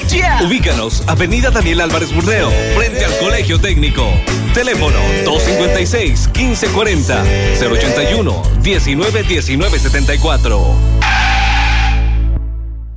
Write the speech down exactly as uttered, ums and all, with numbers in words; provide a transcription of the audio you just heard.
Yeah. Ubícanos, Avenida Daniel Álvarez Burdeo, frente al Colegio Técnico. Teléfono dos cinco seis, uno cinco cuatro cero, cero ocho uno, uno nueve uno nueve siete cuatro.